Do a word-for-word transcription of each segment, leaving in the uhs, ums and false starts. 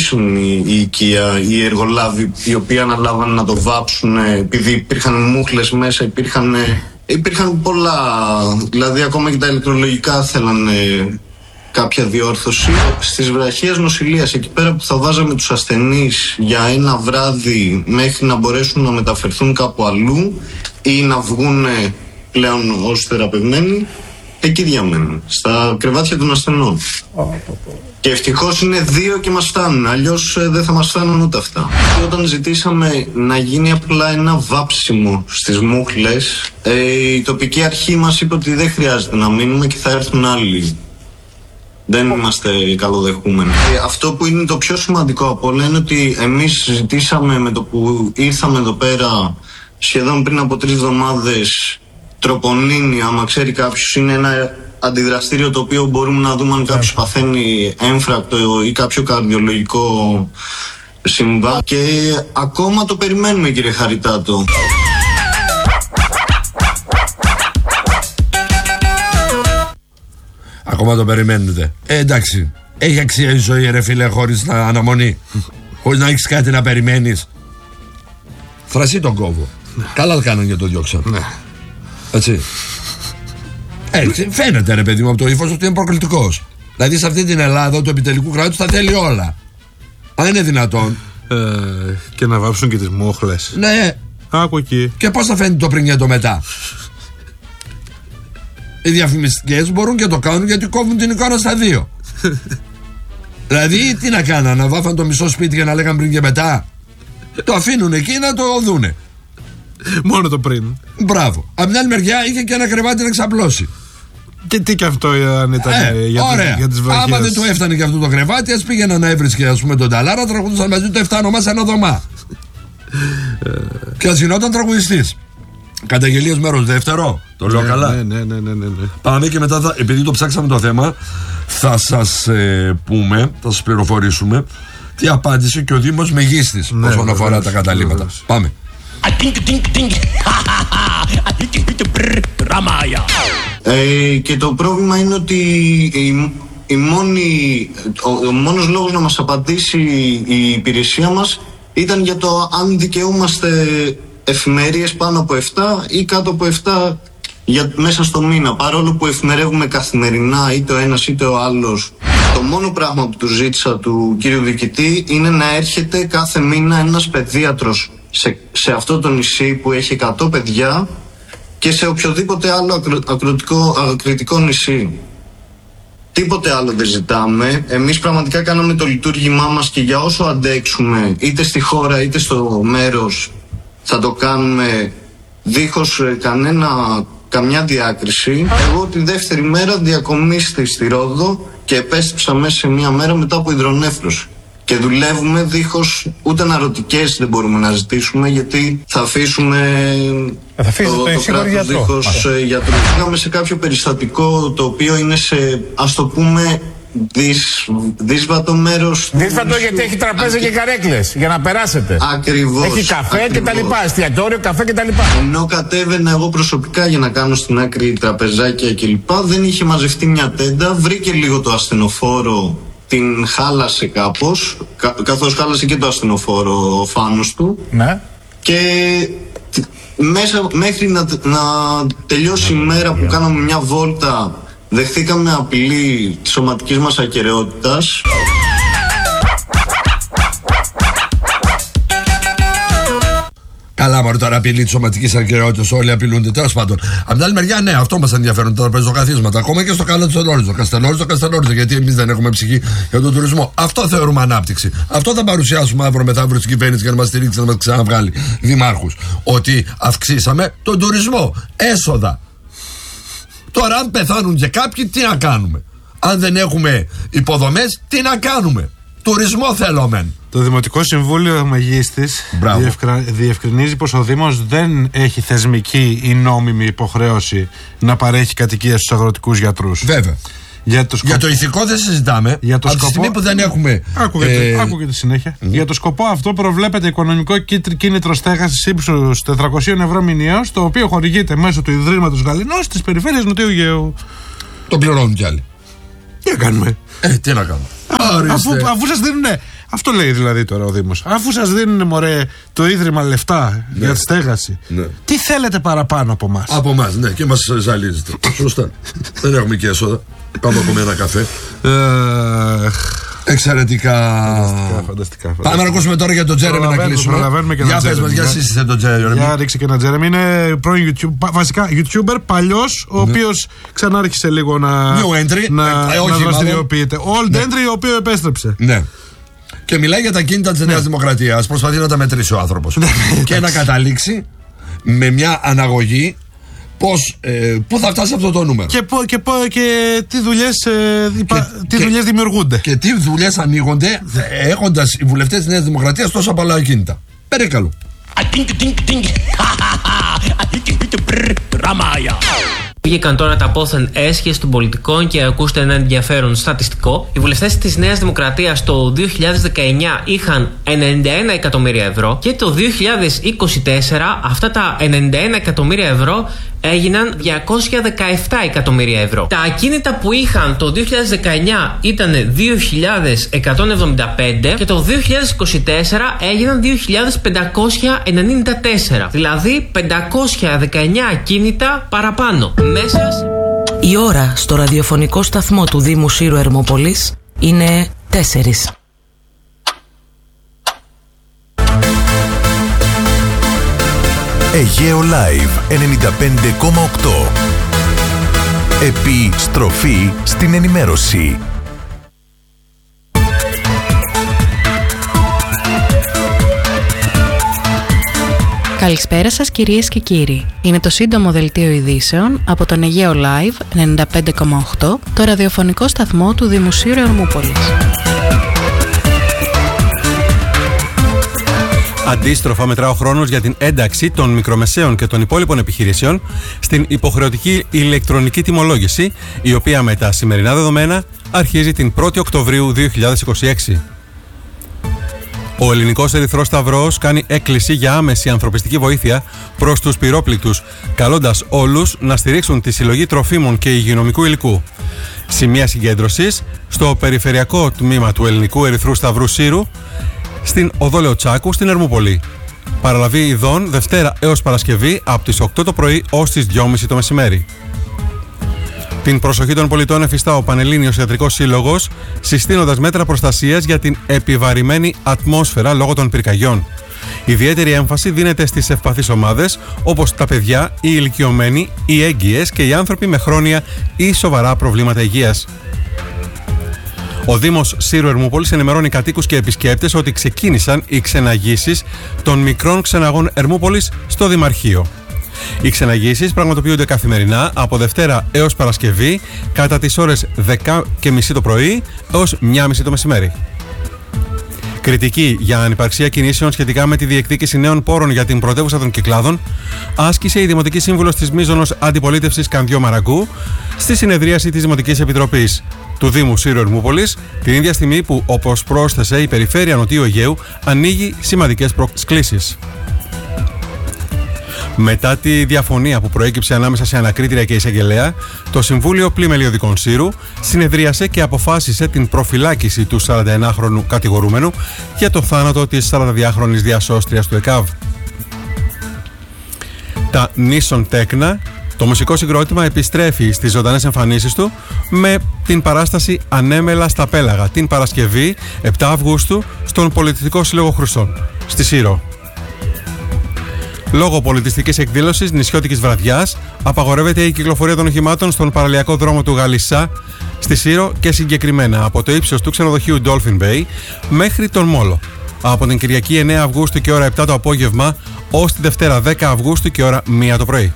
σταματήσουν η, η οικία, οι εργολάβοι οι οποίοι αναλάβαν να το βάψουν επειδή υπήρχαν μούχλες μέσα, υπήρχαν, υπήρχαν πολλά, δηλαδή ακόμα και τα ηλεκτρολογικά θέλανε κάποια διόρθωση. Στις βραχίες νοσηλείας, εκεί πέρα που θα βάζαμε τους ασθενείς για ένα βράδυ μέχρι να μπορέσουν να μεταφερθούν κάπου αλλού ή να βγουν πλέον ως θεραπευμένοι, εκεί διαμένουν, στα κρεβάτια των ασθενών. Oh, oh, oh. Και ευτυχώς είναι δύο και μας φτάνουν, αλλιώς ε, δεν θα μας φτάνουν ούτε αυτά. Και όταν ζητήσαμε να γίνει απλά ένα βάψιμο στις μούχλες, ε, η τοπική αρχή μας είπε ότι δεν χρειάζεται να μείνουμε και θα έρθουν άλλοι. Δεν είμαστε καλοδεχούμενοι. Ε, αυτό που είναι το πιο σημαντικό από όλα είναι ότι εμείς ζητήσαμε με το που ήρθαμε εδώ πέρα σχεδόν πριν από τρεις εβδομάδες τροπονίνη, άμα ξέρει κάποιος, είναι ένα αντιδραστήριο το οποίο μπορούμε να δούμε αν κάποιος παθαίνει έμφρακτο ή κάποιο καρδιολογικό συμβάν, και ακόμα το περιμένουμε, κύριε Χαριτάτο. Ακόμα το περιμένετε. Ε, εντάξει. Έχει αξία η ζωή, ρε φίλε, χωρίς να αναμονή. Χωρίς να έχεις κάτι να περιμένεις. Θρασί τον κόβω. Καλά κάνουν και το διώξαν. Ναι. Έτσι. Έτσι. Φαίνεται, ρε παιδί μου, από το ύφος ότι είναι προκλητικός. Δηλαδή σε αυτή την Ελλάδα του επιτελικού κράτους τα θέλει όλα. Αν είναι δυνατόν. Ε, και να βάψουν και τις μόχλες. Ναι. Άκου εκεί. Και πώς θα φαίνεται το πριν και το μετά. Οι διαφημιστικές μπορούν και το κάνουν γιατί κόβουν την εικόνα στα δύο. Δηλαδή τι να κάνουν, να βάφαν το μισό σπίτι για να λέγαν πριν και μετά. Το αφήνουν εκεί να το δούνε. Μόνο το πριν. Μπράβο. Από την άλλη μεριά είχε και ένα κρεβάτι να ξαπλώσει. Και τι και αυτό αν ήταν ε, για, ωραία. για τις βραχίες. Άμα δεν του έφτανε και αυτό το κρεβάτι, ας πήγαινε να έβρισκε, ας πούμε, τον Ταλάρα, τραγουδούσαν μαζί του εφτά ονομά σε ένα δωμά. Και ας γινόταν τραγουδιστής. Καταγγελίες μέρος δεύτερο. Το λέω ναι, καλά. Ναι, ναι, ναι, ναι, ναι. Πάμε και μετά, θα, επειδή το ψάξαμε το θέμα, θα σας ε, πούμε, θα σας πληροφορήσουμε τι απάντησε και ο Δήμος Μεγίστης, ναι, όσον αφορά βεβαίως, τα καταλήμματα. Βεβαίως. Πάμε. Ε, και το πρόβλημα είναι ότι η, η μόνη, ο, ο μόνος λόγος να μας απαντήσει η υπηρεσία μας ήταν για το αν δικαιούμαστε εφημερίες πάνω από εφτά ή κάτω από εφτά για, μέσα στο μήνα, παρόλο που εφημερεύουμε καθημερινά είτε ο ένας είτε ο άλλος. Το μόνο πράγμα που του ζήτησα του κύριου διοικητή είναι να έρχεται κάθε μήνα ένας παιδίατρος σε, σε αυτό το νησί που έχει εκατό παιδιά και σε οποιοδήποτε άλλο ακρο, ακροτικό, ακριτικό νησί. Τίποτε άλλο δεν ζητάμε. Εμείς πραγματικά κάναμε το λειτουργήμά μας και για όσο αντέξουμε είτε στη χώρα είτε στο μέρος θα το κάνουμε δίχως κανένα, καμιά διάκριση. Εγώ τη δεύτερη μέρα διακομίστη στη Ρόδο και επέστρεψα μέσα σε μία μέρα μετά από υδρονέφρωση. Και δουλεύουμε δίχως ούτε αναρωτικές δεν μπορούμε να ζητήσουμε, γιατί θα αφήσουμε θα το, το, το κράτος δίχως γιατρό. Πήγαμε σε κάποιο περιστατικό το οποίο είναι σε, ας το πούμε, Δυσ, δύσβατο μέρος. Δύσβατο γιατί έχει τραπέζια και καρέκλες για να περάσετε. Ακριβώς. Έχει καφέ και τα λοιπά, εστιατόριο, καφέ και τα λοιπά. Ενώ κατέβαινα εγώ προσωπικά για να κάνω στην άκρη τραπεζάκια κλπ. Δεν είχε μαζευτεί μια τέντα. Βρήκε λίγο το ασθενοφόρο, την χάλασε κάπως, κα, καθώς χάλασε και το ασθενοφόρο ο φάνος του. Ναι. Και μέσα, μέχρι να, να τελειώσει η μέρα που κάναμε μια βόλτα, δεχθήκαμε απειλή της σωματικής μας ακεραιότητας. Καλά, μωρέ, τώρα απειλή της σωματικής ακεραιότητας, όλοι απειλούνται. Τέλος πάντων. Από την άλλη μεριά, ναι, αυτό μας ενδιαφέρουν τα τραπεζοκαθίσματα. Ακόμα και στο καλό του Στενόριζο. Καστελόριζο, Καστελόριζο, γιατί εμείς δεν έχουμε ψυχή για τον τουρισμό. Αυτό θεωρούμε ανάπτυξη. Αυτό θα παρουσιάσουμε αύριο μεθαύριο στην κυβέρνηση για να μας στηρίξει, να μας ξαναβγάλει δημάρχους. Ότι αυξήσαμε τον τουρισμό. Έσοδα. Τώρα, αν πεθάνουν και κάποιοι, τι να κάνουμε? Αν δεν έχουμε υποδομές, τι να κάνουμε? Τουρισμό θέλουμε. Το Δημοτικό Συμβούλιο Μεγίστης διευκρα... διευκρινίζει πως ο Δήμος δεν έχει θεσμική ή νόμιμη υποχρέωση να παρέχει κατοικίες στους αγροτικούς γιατρούς. Βέβαια. Για το, σκοπ... για το ηθικό δεν συζητάμε. Για το από σκοπό... τη στιγμή που δεν έχουμε. Άκουγε ε... τη συνέχεια. Mm. Για το σκοπό αυτό προβλέπεται οικονομικό κίνητρο στέγασης ύψους τετρακόσια ευρώ μηνιαίως, το οποίο χορηγείται μέσω του Ιδρύματος Γαληνός της περιφέρειας Νοτιού Αιγαίου. Το πληρώνουν κι άλλοι. Τι να κάνουμε? Ε, τι να κάνουμε. Αφού, αφού σας δίνουν Αυτό λέει δηλαδή τώρα ο Δήμος. Αφού σας δίνουν, μωρέ, το ίδρυμα λεφτά Ναι. για τη στέγαση, Ναι. τι θέλετε παραπάνω από εμάς? Από εμά, ναι, και μα ζαλίζετε. Σωστά. Δεν έχουμε και έσοδα. Πάμε από ένα καφέ. Ε, Εξαιρετικά. Φανταστικά, φανταστικά. Πάμε να ακούσουμε τώρα για τον Τζέρεμι να Προλαβαίνουμε, κλείσουμε. προλαβαίνουμε και Για τον πες μας, Τζέρεμι. για Για- σύστησε τον Τζέρεμι. Για ρίξε και ένα Τζέρεμι. Είναι πρώην YouTube, πα- βασικά YouTuber, παλιός, ο οποίος ξανάρχισε λίγο να, New entry. να, Ε, ε, όχι, να μάλλον. δραστηριοποιείται. Old entry, ο οποίο επέστρεψε. Ναι. Και μιλάει για τα κίνητα της Νέας Δημοκρατίας. Προσπαθεί να τα μετρήσει ο άνθρωπος. Και να καταλήξει με μια αναγωγή πώς, ε, πού θα φτάσει αυτό το νούμερο. Και, πο- και, πο- και τι δουλειές, ε, υπα- τι και- δουλειές δημιουργούνται. Και τι δουλειές ανοίγονται έχοντας οι βουλευτές της Νέας Δημοκρατίας τόσα πολλά ακίνητα. Περίκαλο. Βγήκαν τώρα τα πόθεν έσχεση των πολιτικών και ακούστε ένα ενδιαφέρον στατιστικό. Οι βουλευτές της Νέας Δημοκρατίας το δύο χιλιάδες δεκαεννιά είχαν ενενήντα ένα εκατομμύρια ευρώ και το δύο χιλιάδες είκοσι τέσσερα αυτά τα ενενήντα ένα εκατομμύρια ευρώ έγιναν διακόσια δεκαεπτά εκατομμύρια ευρώ. Τα ακίνητα που είχαν το δύο χιλιάδες δεκαεννιά ήταν δύο χιλιάδες εκατόν εβδομήντα πέντε και το δύο χιλιάδες είκοσι τέσσερα έγιναν δύο χιλιάδες πεντακόσια ενενήντα τέσσερα. Δηλαδή πεντακόσια δεκαεννιά ακίνητα παραπάνω. Μέσα σε... Η ώρα στο ραδιοφωνικό σταθμό του Δήμου Σύρου Ερμούπολης είναι τέσσερις. Αιγαίο Live ενενήντα πέντε κόμμα οκτώ. Επιστροφή στην ενημέρωση. Καλησπέρα σας κυρίες και κύριοι. Είναι το σύντομο δελτίο ειδήσεων από τον Αιγαίο Live ενενήντα πέντε κόμμα οκτώ, το ραδιοφωνικό σταθμό του Δήμου Σύρου Ερμούπολης. Αντίστροφα, μετρά ο χρόνος για την ένταξη των μικρομεσαίων και των υπόλοιπων επιχειρήσεων στην υποχρεωτική ηλεκτρονική τιμολόγηση, η οποία με τα σημερινά δεδομένα αρχίζει την πρώτη Οκτωβρίου δύο χιλιάδες είκοσι έξι. Ο Ελληνικός Ερυθρός Σταυρός κάνει έκκληση για άμεση ανθρωπιστική βοήθεια προς τους πυρόπληκτους, καλώντας όλους να στηρίξουν τη συλλογή τροφίμων και υγειονομικού υλικού. Σημεία συγκέντρωσης στο περιφερειακό τμήμα του Ελληνικού Ερυθρού Σταυρού Σύρου, στην Οδό Λεωτσάκου, στην Ερμούπολη. Παραλαβή ειδών Δευτέρα έως Παρασκευή από τις οκτώ το πρωί ως τις δυόμιση το μεσημέρι. Την προσοχή των πολιτών εφιστά ο Πανελλήνιος Ιατρικός Σύλλογος, συστήνοντας μέτρα προστασίας για την επιβαρημένη ατμόσφαιρα λόγω των πυρκαγιών. Ιδιαίτερη έμφαση δίνεται στις ευπαθείς ομάδες, όπως τα παιδιά, οι ηλικιωμένοι, οι έγκυες και οι άνθρωποι με χρόνια ή σοβαρά προβλήματα υγείας. Ο Δήμος Σύρου Ερμούπολης ενημερώνει κατοίκους και επισκέπτες ότι ξεκίνησαν οι ξεναγήσεις των μικρών ξεναγών Ερμούπολης στο Δημαρχείο. Οι ξεναγήσεις πραγματοποιούνται καθημερινά από Δευτέρα έως Παρασκευή κατά τις ώρες δέκα και μισή το πρωί έως μία και μισή το μεσημέρι. Κριτική για ανυπαρξία κινήσεων σχετικά με τη διεκδίκηση νέων πόρων για την πρωτεύουσα των Κυκλάδων άσκησε η Δημοτική Σύμβουλος της Μίζωνος Αντιπολίτευσης Κανδιό Μαραγκού στη συνεδρίαση της Δημοτικής Επιτροπής του Δήμου Σύρου Ερμούπολης, την ίδια στιγμή που, όπως πρόσθεσε, η περιφέρεια Νοτιού Αιγαίου ανοίγει σημαντικές προσκλήσεις. Μετά τη διαφωνία που προέκυψε ανάμεσα σε ανακρίτρια και εισαγγελέα, το Συμβούλιο Πλημελιωδικών Σύρου συνεδρίασε και αποφάσισε την προφυλάκηση του σαρανταενάχρονου κατηγορούμενου για το θάνατο της σαρανταδυάχρονης διασώστριας του ΕΚΑΒ. Τα Νίσον Τέκνα, το μουσικό συγκρότημα, επιστρέφει στις ζωντανές εμφανίσεις του με την παράσταση «Ανέμελα στα Πέλαγα» την Παρασκευή επτά Αυγούστου στον Πολιτιστικό Σύλλογο Χρυσών, στη Σύρο. Λόγω πολιτιστικής εκδήλωσης νησιώτικης βραδιάς, απαγορεύεται η κυκλοφορία των οχημάτων στον παραλιακό δρόμο του Γαλισσά, στη Σύρο και συγκεκριμένα από το ύψος του ξενοδοχείου Dolphin Bay μέχρι τον Μόλο. Από την Κυριακή εννέα Αυγούστου και ώρα επτά το απόγευμα ως τη Δευτέρα δέκα Αυγούστου και ώρα μία το πρωί.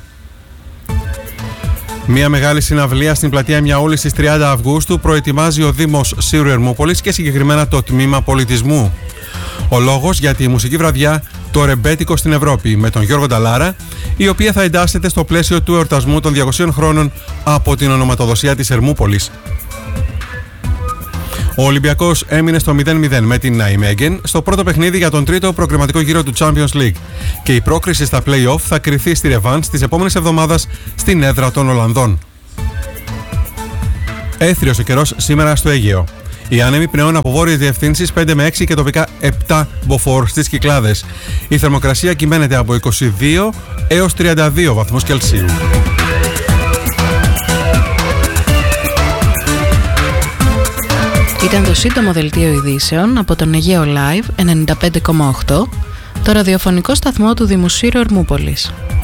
Μια μεγάλη συναυλία στην πλατεία Μιαούλη στις τριάντα Αυγούστου προετοιμάζει ο Δήμος Σύρου Ερμούπολης και συγκεκριμένα το Τμήμα Πολιτισμού. Ο λόγος για τη μουσική βραδιά «Το Ρεμπέτικο στην Ευρώπη» με τον Γιώργο Νταλάρα, η οποία θα εντάσσεται στο πλαίσιο του εορτασμού των διακοσίων χρόνων από την ονοματοδοσία της Ερμούπολης. Ο Ολυμπιακός έμεινε στο μηδέν μηδέν με την Ναϊμέγεν στο πρώτο παιχνίδι για τον τρίτο προκριματικό γύρο του Champions League και η πρόκριση στα play-off θα κριθεί στη ρεβάνς της επόμενης εβδομάδας στην έδρα των Ολλανδών. Έθριος ο καιρός σήμερα στο Αίγαιο. Οι άνεμοι πνέουν από βόρειες διευθύνσεις πέντε με έξι και τοπικά επτά μποφόρ στις Κυκλάδες. Η θερμοκρασία κυμαίνεται από είκοσι δύο έως τριάντα δύο βαθμούς Κελσίου. Ήταν το σύντομο δελτίο ειδήσεων από τον Αιγαίο Live ενενήντα πέντε κόμμα οκτώ, το ραδιοφωνικό σταθμό του Δημοσίου Ερμούπολης.